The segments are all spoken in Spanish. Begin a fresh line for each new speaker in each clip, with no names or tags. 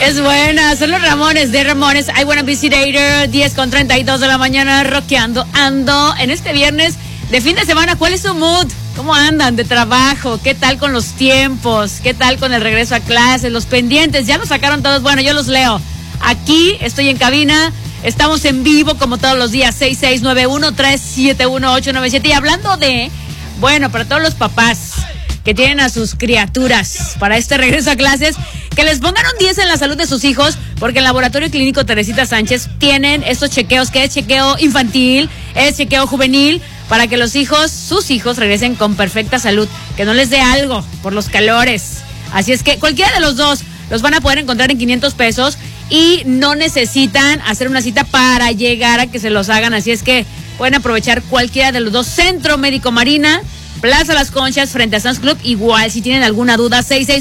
Es buena, son los Ramones de Ramones. I Wanna Be Sedated, 10:32 de la mañana, rockeando. Ando en este viernes de fin de semana. ¿Cuál es su mood? ¿Cómo andan de trabajo? ¿Qué tal con los tiempos? ¿Qué tal con el regreso a clases? Los pendientes, ya los sacaron todos. Bueno, yo los leo. Aquí estoy en cabina. Estamos en vivo como todos los días, 6691-371-897. Y hablando de, bueno, para todos los papás que tienen a sus criaturas para este regreso a clases, que les pongan un 10 en la salud de sus hijos, porque el Laboratorio Clínico Teresita Sánchez tienen estos chequeos, que es chequeo infantil, es chequeo juvenil, para que los hijos, sus hijos, regresen con perfecta salud, que no les dé algo por los calores. Así es que cualquiera de los dos los van a poder encontrar en 500 pesos y no necesitan hacer una cita para llegar a que se los hagan. Así es que pueden aprovechar cualquiera de los dos. Centro Médico Marina, Plaza Las Conchas, frente a Sam's Club. Igual, si tienen alguna duda,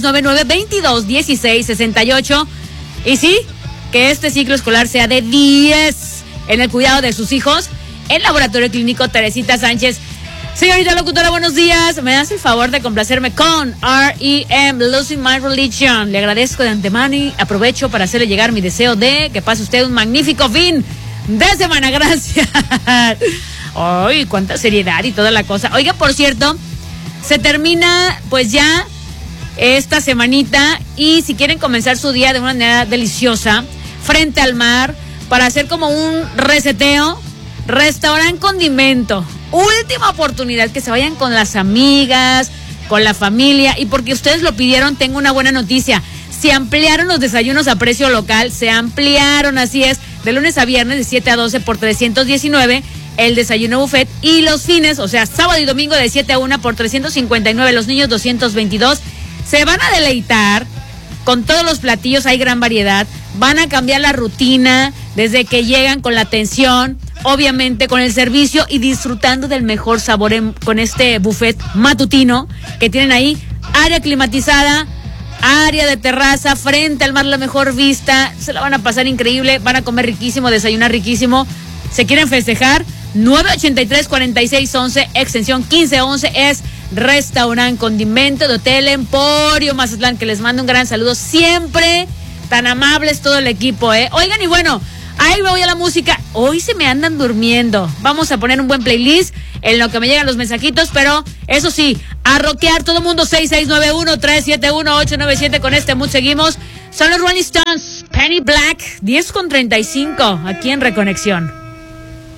6699-221668. Y sí, que este ciclo escolar sea de 10 en el cuidado de sus hijos. El Laboratorio Clínico Teresita Sánchez. Señorita locutora, buenos días. Me das el favor de complacerme con R.E.M. Losing My Religion. Le agradezco de antemano y aprovecho para hacerle llegar mi deseo de que pase usted un magnífico fin de semana. Gracias. Ay, cuánta seriedad y toda la cosa. Oiga, por cierto, se termina pues ya esta semanita, y si quieren comenzar su día de una manera deliciosa frente al mar, para hacer como un reseteo, Restaurant Condimento. Última oportunidad, que se vayan con las amigas, con la familia. Y porque ustedes lo pidieron, tengo una buena noticia. Se ampliaron los desayunos a precio local, se ampliaron, así es, de lunes a viernes de 7 a 12 por 319, el desayuno buffet, y los fines, o sea, sábado y domingo de 7 a 1 por 359, los niños 222. Se van a deleitar con todos los platillos, hay gran variedad. Van a cambiar la rutina desde que llegan, con la atención, obviamente con el servicio, y disfrutando del mejor sabor con este buffet matutino que tienen ahí. Área climatizada, área de terraza, frente al mar, la mejor vista. Se la van a pasar increíble, van a comer riquísimo, desayunar riquísimo. ¿Se quieren festejar? 983-4611, extensión 1511, es Restaurant Condimento de Hotel Emporio Mazatlán, que les mando un gran saludo. Siempre tan amables todo el equipo, Oigan, y bueno, ahí me voy a la música. Hoy se me andan durmiendo. Vamos a poner un buen playlist en lo que me llegan los mensajitos, pero eso sí, a rockear todo el mundo. 6691-371-897. Con este mood seguimos. Son los Rolling Stones, Penny Black, 10:35, aquí en Reconexión.